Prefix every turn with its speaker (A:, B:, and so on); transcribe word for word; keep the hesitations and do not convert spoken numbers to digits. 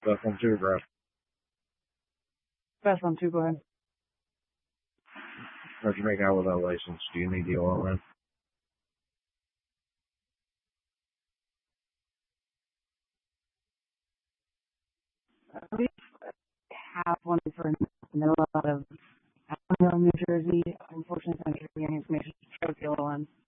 A: Best one two, bro.
B: Best one two, go ahead.
A: How'd you make out with that license? Do you need the oil in?
B: We have one for middle out of Allenville, New Jersey. Unfortunately, I don't give you any information to show the oil in.